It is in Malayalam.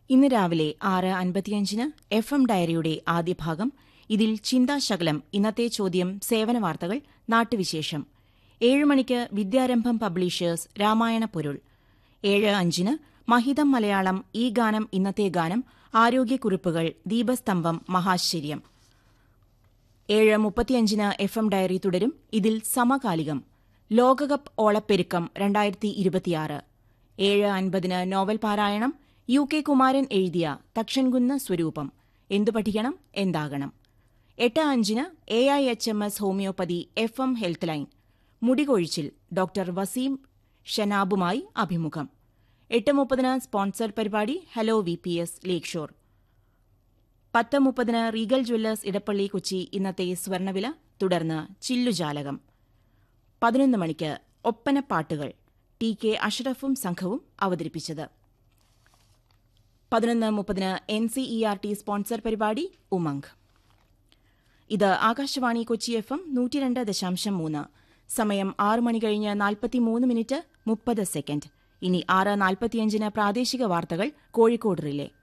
ഇന്ന് രാവിലെ 6:55 FM ഡയറിയുടെ ആദ്യ ഭാഗം. ഇതിൽ ചിന്താശകലം, ഇന്നത്തെ ചോദ്യം, സേവനവാർത്തകൾ, നാട്ടുവിശേഷം. 7 മണിക്ക് വിദ്യാരംഭം പബ്ലിഷേഴ്സ് രാമായണ പൊരുൾ. 7:05 മഹിതം മലയാളം, ഈ ഗാനം ഇന്നത്തെ ഗാനം, ആരോഗ്യക്കുറിപ്പുകൾ, ദീപസ്തംഭം, മഹാശ്ചര്യം. 7:35 FM ഡയറി തുടരും. ഇതിൽ സമകാലികം, ലോകകപ്പ് ഓളപ്പെരുക്കം 2026. 7:50 നോവൽ പാരായണം, UK കുമാരൻ എഴുതിയ തക്ഷൻകുന്ന് സ്വരൂപം, എന്തു പഠിക്കണം എന്താകണം. 8:05 AIHMS homeopathy FM health line, മുടികൊഴിച്ചിൽ, doctor Waseem ഷനാബുമായി അഭിമുഖം. 8:30 സ്പോൺസർ പരിപാടി ഹലോ VPS ലേക്ക് shore. 10:30 Regal Jewellers Edappally Kochi, ഇന്നത്തെ സ്വർണ്ണവില, തുടർന്ന് ചില്ലുജാലകം. 11 മണിക്ക് ഒപ്പനപ്പാട്ടുകൾ, TK അഷ്റഫും സംഘവും അവതരിപ്പിച്ചത്. 11:30 NCERT സ്പോൺസർ പരിപാടി ഉമംഗ്. ഇത് ആകാശവാണി കൊച്ചി FM 102.3. സമയം 6 മണി കഴിഞ്ഞ് 43 മിനിറ്റ് 30 സെക്കൻഡ്. ഇനി 6:45 പ്രാദേശിക വാർത്തകൾ കോഴിക്കോട് റിലേ.